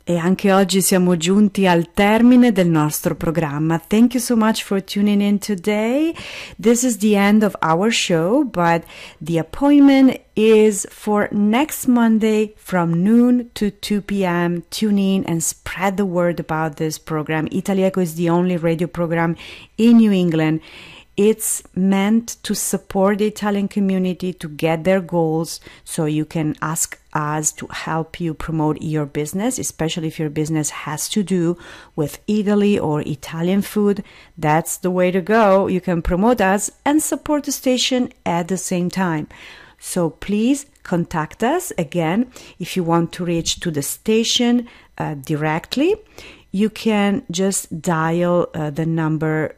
E anche oggi siamo giunti al termine del nostro programma. Thank you so much for tuning in today. This is the end of our show, but the appointment is for next Monday from noon to 2 p.m. Tune in and spread the word about this program. Italiaco is the only radio program in New England. It's meant to support the Italian community to get their goals, so you can ask us to help you promote your business, especially if your business has to do with Italy or Italian food. That's the way to go. You can promote us and support the station at the same time. So please contact us. Again, if you want to reach to the station directly, you can just dial the number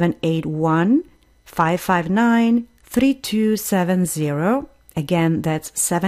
781-559-3270. Again, that's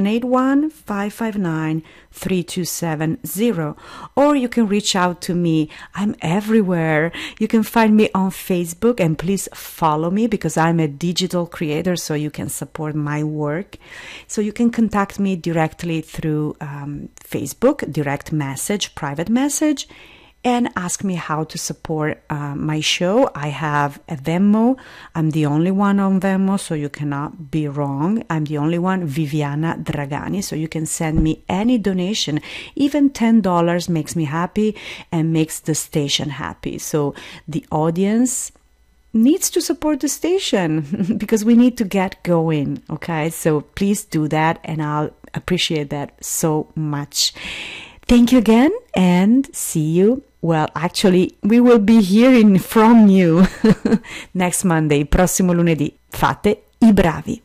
781-559-3270. Or you can reach out to me. I'm everywhere. You can find me on Facebook, and please follow me because I'm a digital creator, so you can support my work. So you can contact me directly through Facebook, direct message, private message, and ask me how to support my show. I have a Venmo. I'm the only one on Venmo, so you cannot be wrong. I'm the only one, Viviana Dragani, so you can send me any donation. Even $10 makes me happy and makes the station happy. So the audience needs to support the station because we need to get going, okay? So please do that, and I'll appreciate that so much. Thank you again, and see you. Well, actually, we will be hearing from you next Monday, prossimo lunedì. Fate i bravi!